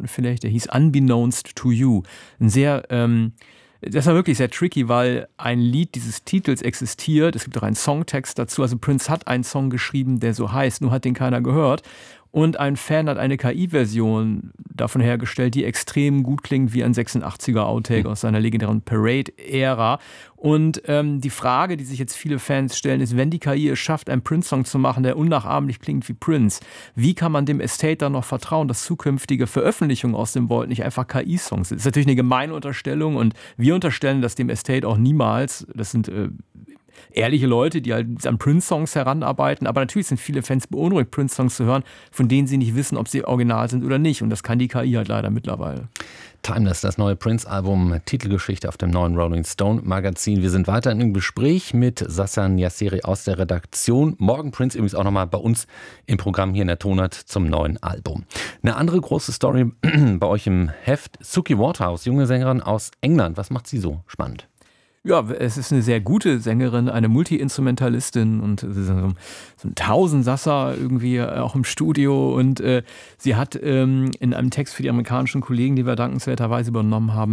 vielleicht, der hieß Unbeknownst to You. Ein sehr, das war wirklich sehr tricky, weil ein Lied dieses Titels existiert. Es gibt auch einen Songtext dazu. Also Prince hat einen Song geschrieben, der so heißt, nur hat den keiner gehört. Und ein Fan hat eine KI-Version davon hergestellt, die extrem gut klingt wie ein 86er Outtake aus seiner legendären Parade-Ära. Und die Frage, die sich jetzt viele Fans stellen, ist, wenn die KI es schafft, einen Prince-Song zu machen, der unnachahmlich klingt wie Prince, wie kann man dem Estate dann noch vertrauen, dass zukünftige Veröffentlichungen aus dem Vault nicht einfach KI-Songs sind? Das ist natürlich eine gemeine Unterstellung und wir unterstellen das dem Estate auch niemals. Das sind ehrliche Leute, die halt an Prince-Songs heranarbeiten. Aber natürlich sind viele Fans beunruhigt, Prince-Songs zu hören, von denen sie nicht wissen, ob sie original sind oder nicht. Und das kann die KI halt leider mittlerweile. Timeless, das neue Prince-Album, Titelgeschichte auf dem neuen Rolling Stone Magazin. Wir sind weiter im Gespräch mit Sassan Yasseri aus der Redaktion. Morgen Prince übrigens auch nochmal bei uns im Programm hier in der Tonart zum neuen Album. Eine andere große Story bei euch im Heft, Suki Waterhouse, junge Sängerin aus England. Was macht sie so spannend? Ja, es ist eine sehr gute Sängerin, eine Multi-Instrumentalistin und so ein Tausendsasser irgendwie auch im Studio. Und sie hat in einem Text für die amerikanischen Kollegen, die wir dankenswerterweise übernommen haben,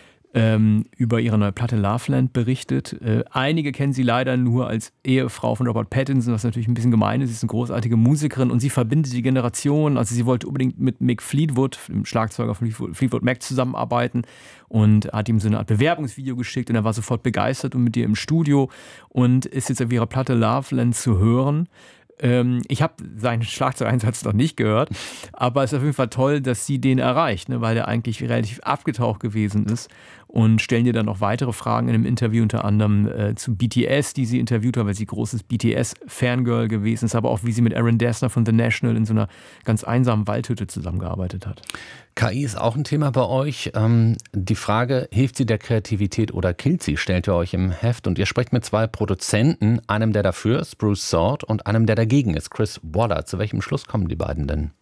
über ihre neue Platte Loveland berichtet. Einige kennen sie leider nur als Ehefrau von Robert Pattinson, was natürlich ein bisschen gemein ist. Sie ist eine großartige Musikerin und sie verbindet die Generationen. Also sie wollte unbedingt mit Mick Fleetwood, dem Schlagzeuger von Fleetwood Mac, zusammenarbeiten und hat ihm so eine Art Bewerbungsvideo geschickt und er war sofort begeistert und mit ihr im Studio und ist jetzt auf ihrer Platte Loveland zu hören. Ich habe seinen Schlagzeugeinsatz noch nicht gehört, aber es ist auf jeden Fall toll, dass sie den erreicht, ne, weil der eigentlich relativ abgetaucht gewesen ist und stellen dir dann noch weitere Fragen in einem Interview, unter anderem zu BTS, die sie interviewt hat, weil sie großes BTS-Fangirl gewesen ist, aber auch wie sie mit Aaron Dessner von The National in so einer ganz einsamen Waldhütte zusammengearbeitet hat. KI ist auch ein Thema bei euch. Die Frage, hilft sie der Kreativität oder killt sie, stellt ihr euch im Heft. Und ihr sprecht mit zwei Produzenten, einem, der dafür ist, Bruce Sword, und einem, der dagegen ist, Chris Waller. Zu welchem Schluss kommen die beiden denn?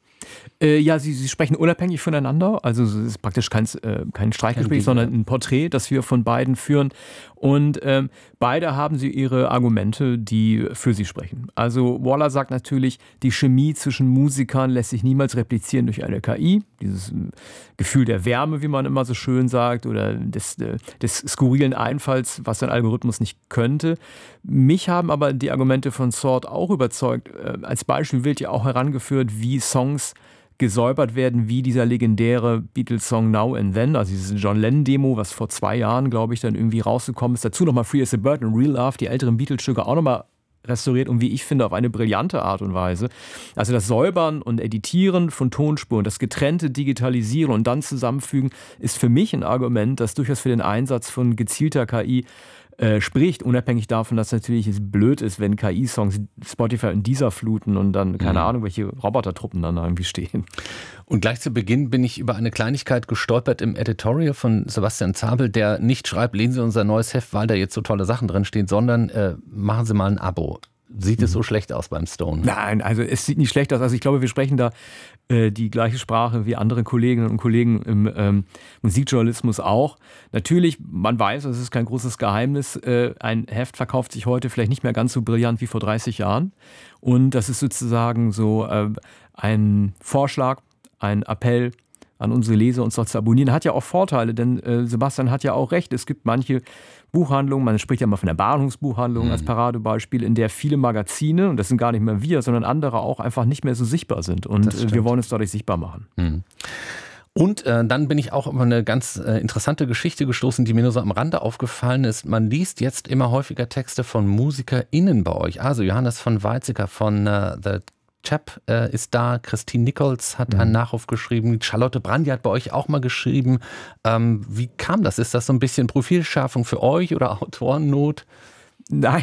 Ja, sie sprechen unabhängig voneinander. Also es ist praktisch kein Streitgespräch, sondern ein Porträt, das wir von beiden führen. Und beide haben sie ihre Argumente, die für sie sprechen. Also Waller sagt natürlich, die Chemie zwischen Musikern lässt sich niemals replizieren durch eine KI. Dieses Gefühl der Wärme, wie man immer so schön sagt, oder des skurrilen Einfalls, was ein Algorithmus nicht könnte. Mich haben aber die Argumente von Sword auch überzeugt. Als Beispiel wird ja auch herangeführt, wie Songs gesäubert werden, wie dieser legendäre Beatles-Song Now and Then, also diese John Lennon-Demo, was vor 2 Jahren, glaube ich, dann irgendwie rausgekommen ist. Dazu nochmal Free as a Bird und Real Love, die älteren Beatles-Stücke auch nochmal restauriert und wie ich finde, auf eine brillante Art und Weise. Also das Säubern und Editieren von Tonspuren, das getrennte Digitalisieren und dann zusammenfügen, ist für mich ein Argument, das durchaus für den Einsatz von gezielter KI spricht, unabhängig davon, dass natürlich es blöd ist, wenn KI-Songs Spotify und Deezer fluten und dann, keine Ahnung, welche Robotertruppen dann da irgendwie stehen. Und gleich zu Beginn bin ich über eine Kleinigkeit gestolpert im Editorial von Sebastian Zabel, der nicht schreibt, lesen Sie unser neues Heft, weil da jetzt so tolle Sachen drin stehen, sondern machen Sie mal ein Abo. Sieht es so schlecht aus beim Stone? Nein, also es sieht nicht schlecht aus. Also ich glaube, wir sprechen da die gleiche Sprache wie andere Kolleginnen und Kollegen im Musikjournalismus auch. Natürlich, man weiß, es ist kein großes Geheimnis, ein Heft verkauft sich heute vielleicht nicht mehr ganz so brillant wie vor 30 Jahren. Und das ist sozusagen so ein Vorschlag, ein Appell an unsere Leser, uns doch zu abonnieren. Hat ja auch Vorteile, denn Sebastian hat ja auch recht. Es gibt manche Buchhandlungen, man spricht ja mal von der Bahnhofsbuchhandlung als Paradebeispiel, in der viele Magazine, und das sind gar nicht mehr wir, sondern andere auch einfach nicht mehr so sichtbar sind. Und wir wollen es dadurch sichtbar machen. Und dann bin ich auch über eine ganz interessante Geschichte gestoßen, die mir nur so am Rande aufgefallen ist. Man liest jetzt immer häufiger Texte von MusikerInnen bei euch. Also Johannes von Weizsäcker von The Chap ist da, Christine Nichols hat einen Nachruf geschrieben, Charlotte Brandy hat bei euch auch mal geschrieben. Wie kam das? Ist das so ein bisschen Profilschärfung für euch oder Autorennot? Nein,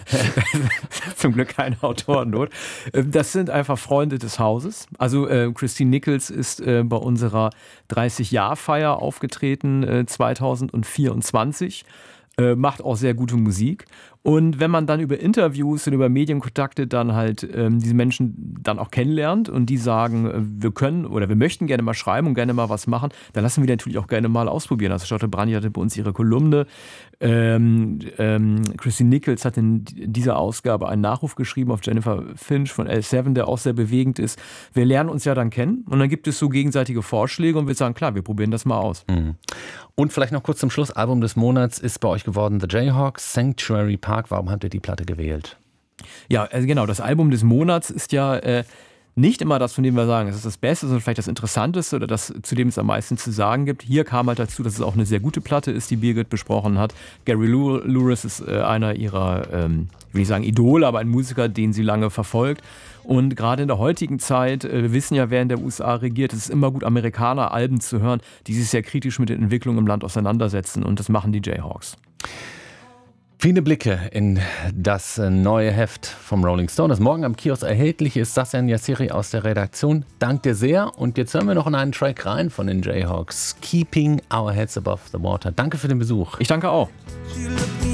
zum Glück keine Autorennot. Das sind einfach Freunde des Hauses. Also Christine Nichols ist bei unserer 30-Jahr-Feier aufgetreten 2024. Macht auch sehr gute Musik. Und wenn man dann über Interviews und über Medienkontakte dann halt diese Menschen dann auch kennenlernt und die sagen, wir können oder wir möchten gerne mal schreiben und gerne mal was machen, dann lassen wir die natürlich auch gerne mal ausprobieren. Also Charlotte Brandy hatte bei uns ihre Kolumne. Christine Nichols hat in dieser Ausgabe einen Nachruf geschrieben auf Jennifer Finch von L7, der auch sehr bewegend ist. Wir lernen uns ja dann kennen und dann gibt es so gegenseitige Vorschläge und wir sagen, klar, wir probieren das mal aus. Und vielleicht noch kurz zum Schluss, Album des Monats ist bei euch geworden The Jayhawks, Sanctuary Park. Warum habt ihr die Platte gewählt? Ja, also genau, das Album des Monats ist ja nicht immer das, von dem wir sagen, es ist das Beste, sondern vielleicht das Interessanteste oder das, zu dem es am meisten zu sagen gibt. Hier kam halt dazu, dass es auch eine sehr gute Platte ist, die Birgit besprochen hat. Gary Louris ist einer ihrer, will ich sagen, Idole, aber ein Musiker, den sie lange verfolgt. Und gerade in der heutigen Zeit, wir wissen ja, wer in der USA regiert, es ist immer gut, Amerikaner-Alben zu hören, die sich sehr kritisch mit den Entwicklungen im Land auseinandersetzen. Und das machen die Jayhawks. Viele Blicke in das neue Heft vom Rolling Stone, das morgen am Kiosk erhältlich ist. Sasjan Yassiri aus der Redaktion. Danke dir sehr. Und jetzt hören wir noch in einen Track rein von den Jayhawks. Keeping Our Heads Above the Water. Danke für den Besuch. Ich danke auch.